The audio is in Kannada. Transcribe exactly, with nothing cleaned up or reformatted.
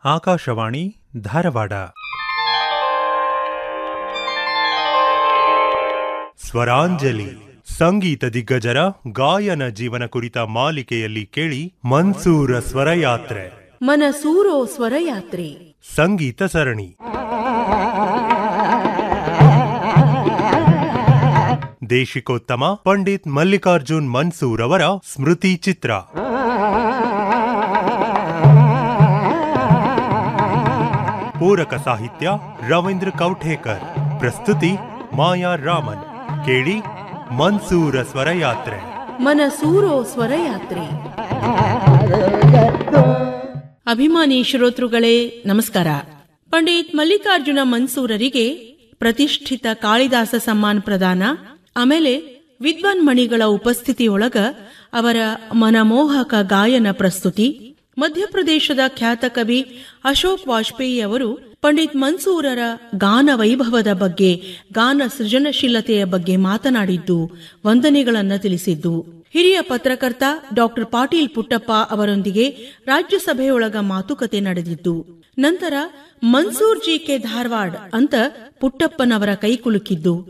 ಆಕಾಶವಾಣಿ ಧಾರವಾಡ. ಸ್ವರಾಂಜಲಿ ಸಂಗೀತ ದಿಗ್ಗಜರ ಗಾಯನ ಜೀವನ ಕುರಿತ ಮಾಲಿಕೆಯಲ್ಲಿ ಕೇಳಿ ಮನ್ಸೂರ ಸ್ವರಯಾತ್ರೆ, ಮನಸೂರೋ ಸ್ವರಯಾತ್ರೆ ಸಂಗೀತ ಸರಣಿ. ದೇಶಿಕೋತ್ತಮ ಪಂಡಿತ್ ಮಲ್ಲಿಕಾರ್ಜುನ್ ಮನ್ಸೂರ್ ಅವರ ಸ್ಮೃತಿ ಚಿತ್ರ. ಪೂರಕ ಸಾಹಿತ್ಯ ರವೀಂದ್ರ ಕೌಠೇಕರ್. ಪ್ರಸ್ತುತಿ ಮಾಯಾ ರಾಮನ್. ಕೇಳಿ ಮನ್ಸೂರ ಸ್ವರಯಾತ್ರೆ, ಮನಸೂರೋ ಸ್ವರಯಾತ್ರೆ. ಅಭಿಮಾನಿ ಶ್ರೋತೃಗಳೇ ನಮಸ್ಕಾರ. ಪಂಡಿತ್ ಮಲ್ಲಿಕಾರ್ಜುನ ಮನ್ಸೂರರಿಗೆ ಪ್ರತಿಷ್ಠಿತ ಕಾಳಿದಾಸ ಸಮ್ಮಾನ್ ಪ್ರದಾನ, ಆಮೇಲೆ ವಿದ್ವಾನ್ ಮಣಿಗಳ ಉಪಸ್ಥಿತಿಯೊಳಗ ಅವರ ಮನಮೋಹಕ ಗಾಯನ ಪ್ರಸ್ತುತಿ. ಮಧ್ಯಪ್ರದೇಶದ ಖ್ಯಾತ ಕವಿ ಅಶೋಕ್ ವಾಜಪೇಯಿ ಅವರು ಪಂಡಿತ್ ಮನ್ಸೂರರ ಗಾನ ವೈಭವದ ಬಗ್ಗೆ, ಗಾನ ಸೃಜನಶೀಲತೆಯ ಬಗ್ಗೆ ಮಾತನಾಡಿದ್ದು, ವಂದನೆಗಳನ್ನು ತಿಳಿಸಿದ್ದು. ಹಿರಿಯ ಪತ್ರಕರ್ತ ಡಾಕ್ಟರ್ ಪಾಟೀಲ್ ಪುಟ್ಟಪ್ಪ ಅವರೊಂದಿಗೆ ರಾಜ್ಯಸಭೆಯೊಳಗ ಮಾತುಕತೆ ನಡೆದಿದ್ದು. ನಂತರ ಮನ್ಸೂರ್ ಜಿ ಕೆ ಧಾರವಾಡ್ ಅಂತ ಪುಟ್ಟಪ್ಪನವರ ಕೈಕುಲುಕಿದ್ದು.